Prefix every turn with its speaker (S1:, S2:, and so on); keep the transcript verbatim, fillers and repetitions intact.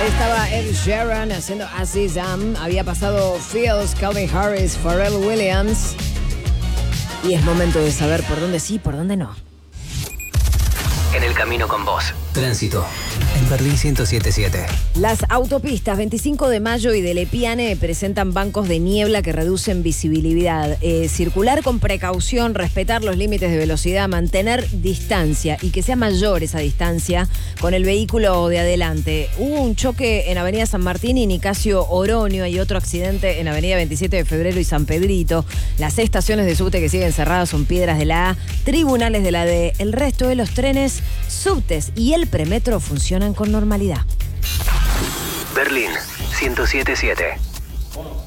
S1: Ahí estaba Ed Sheeran haciendo Aziz Am. Había pasado Fields, Calvin Harris, Pharrell Williams. Y es momento de saber por dónde sí, por dónde no.
S2: En el camino con vos. Tránsito. En Berlín ciento siete punto siete.
S1: Las autopistas veinticinco de mayo y del Epiane presentan bancos de niebla que reducen visibilidad. Eh, circular con precaución, respetar los límites de velocidad, mantener distancia y que sea mayor esa distancia con el vehículo de adelante. Hubo un choque en Avenida San Martín y Nicasio Oroño. Hay otro accidente en Avenida veintisiete de febrero y San Pedrito. Las estaciones de subte que siguen cerradas son Piedras de la A, Tribunales de la D. El resto de los trenes, subtes y el premetro funcionan con normalidad.
S2: Berlín ciento siete punto siete.